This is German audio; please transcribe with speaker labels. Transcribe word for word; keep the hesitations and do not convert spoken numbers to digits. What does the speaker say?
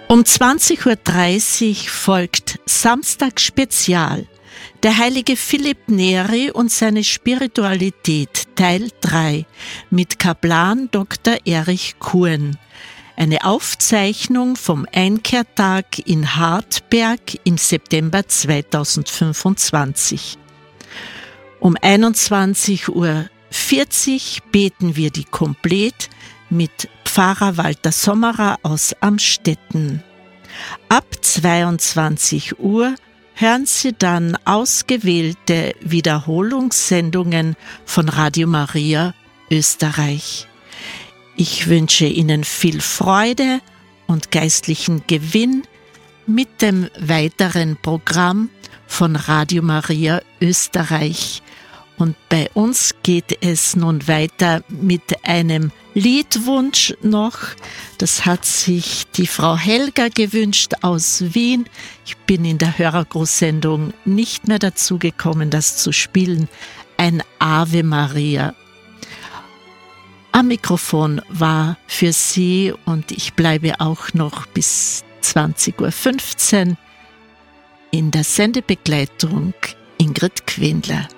Speaker 1: Um zwanzig Uhr dreißig folgt Samstag Spezial. Der heilige Philipp Neri und seine Spiritualität Teil drei mit Kaplan Doktor Erich Kuhn. Eine Aufzeichnung vom Einkehrtag in Hartberg im September zweitausendfünfundzwanzig. Um einundzwanzig Uhr vierzig beten wir die Komplett mit Pfarrer Walter Sommerer aus Amstetten. Ab zweiundzwanzig Uhr hören Sie dann ausgewählte Wiederholungssendungen von Radio Maria Österreich. Ich wünsche Ihnen viel Freude und geistlichen Gewinn mit dem weiteren Programm von Radio Maria Österreich. Und bei uns geht es nun weiter mit einem Liedwunsch noch. Das hat sich die Frau Helga gewünscht aus Wien. Ich bin in der Hörergrußsendung nicht mehr dazu gekommen, das zu spielen. Ein Ave Maria. Am Mikrofon war für Sie und ich bleibe auch noch bis zwanzig Uhr fünfzehn in der Sendebegleitung Ingrid Quendler.